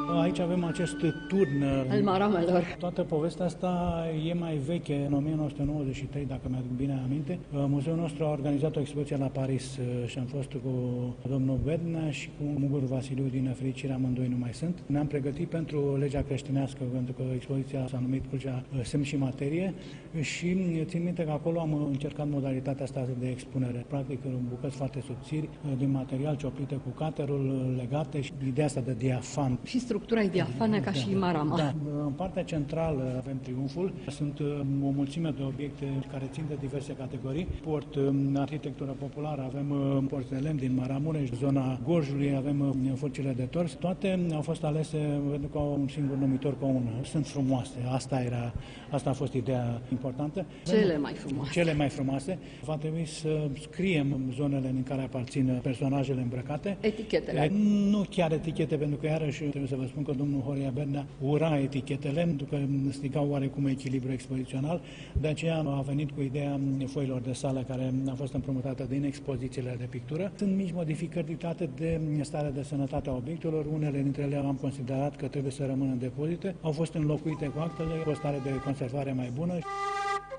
Aici avem acest turn al maramelor. Toată povestea asta e mai veche, în 1993, dacă mi-aduc bine aminte. Muzeul nostru a organizat o expoziție la Paris și am fost cu domnul Bednea și cu Mugur Vasiliu, din nefericire amândoi nu mai sunt. Ne-am pregătit pentru legea creștinească, pentru că expoziția s-a numit Crucea Semn și Materie și țin minte că acolo am încercat modalitatea asta de expunere. Practic, bucăți foarte subțiri din material cioplite cu caterul legate și ideea asta de diafan. Și structura e diafană ca și marama. Da. În partea centrală avem triumful. Sunt o mulțime de obiecte care țin de diverse categorii. Port, arhitectură populară, avem porți de lemn din Maramureș, zona Gorjului, avem furcile de tors. Toate au fost alese pentru că au un singur numitor comun. Sunt frumoase. Asta a fost ideea importantă. Cele mai frumoase. Va trebui să scriem zonele în care aparțin personajele îmbrăcate. Etichetele. Nu chiar etichete, pentru că iarăși trebuie să vă spun că domnul Horia Bednea ura etichetele, pentru că stricau oarecum echilibru expozițional. De aceea a venit cu ideea foilor de sală care a fost împrumutată din expozițiile de pictură. Sunt mici modificări dictate de starea de sănătate a obiectelor. Unele dintre ele am considerat că trebuie să rămână în depozite. Au fost înlocuite cu actele, cu o stare de conservare mai bună.